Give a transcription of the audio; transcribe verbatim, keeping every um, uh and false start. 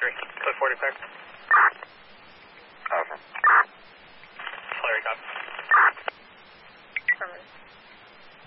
three. Code four declared. Over. Flurry, copy. Affirmative.